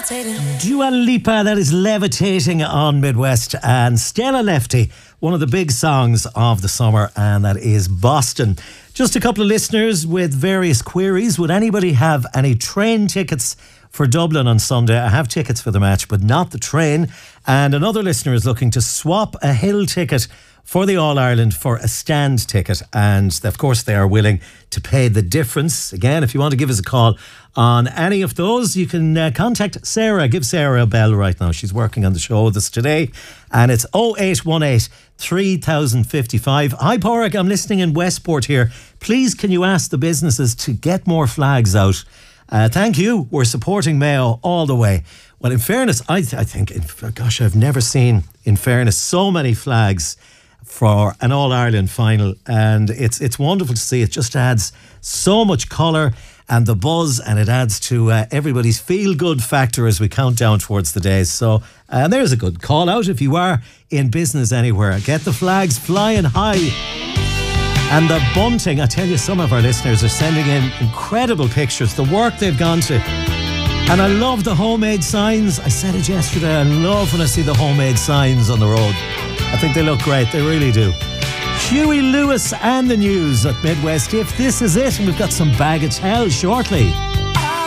Dua Lipa, that is Levitating on Midwest, and Stella Lefty, one of the big songs of the summer, and that is Boston. Just a couple of listeners with various queries. Would anybody have any train tickets for Dublin on Sunday? I have tickets for the match, but not the train. And another listener is looking to swap a Hill ticket for the All-Ireland for a stand ticket, and of course they are willing to pay the difference. Again, if you want to give us a call on any of those, you can contact Sarah. Give Sarah a bell right now. She's working on the show with us today, and it's 0818 3055. Hi Porrick, I'm listening in Westport here. Please can you ask the businesses to get more flags out? Thank you. We're supporting Mayo all the way. Well, in fairness, I think, gosh, I've never seen, in fairness, so many flags for an All-Ireland final, and it's wonderful to see. It just adds so much colour and the buzz, and it adds to everybody's feel-good factor as we count down towards the days. So there's a good call out if you are in business anywhere. Get the flags flying high. And the bunting, I tell you, some of our listeners are sending in incredible pictures, the work they've gone to. And I love the homemade signs. I said it yesterday, I love when I see the homemade signs on the road. I think they look great, they really do. Huey Lewis and the news at Midwest. If this is it, and we've got some baggage hell shortly.